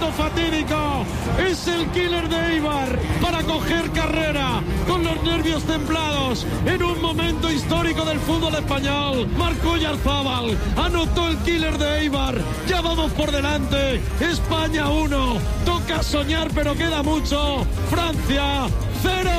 segundo fatídico. Es el killer de Eibar para coger carrera con los nervios templados en un momento histórico del fútbol español. Marcó Oyarzábal, anotó el killer de Eibar. Ya vamos por delante. España 1. Toca soñar, pero queda mucho. Francia 0.